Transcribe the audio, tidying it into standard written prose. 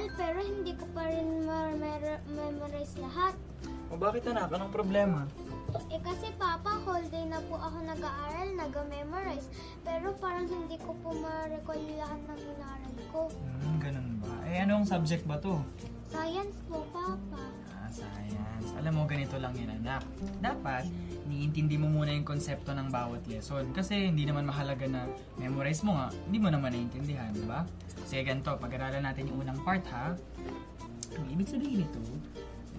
nag-aaral pero hindi ko pa rin memorize lahat. O bakit anak? Anong problema? Kasi Papa, whole day na po ako nag-aaral, nag-memorize. Pero parang hindi ko po ma-recall lahat ng inaral ko. Ganun ba? Anong subject ba to? Science po, Papa. Science. Alam mo, ganito lang yan, anak. Dapat, niintindi mo muna yung konsepto ng bawat lesson. Kasi hindi naman mahalaga na memorize mo nga, hindi mo naman naiintindihan, di ba? Kasi ganito, pag-aralan natin yung unang part, ha? Ang ibig sabihin nito,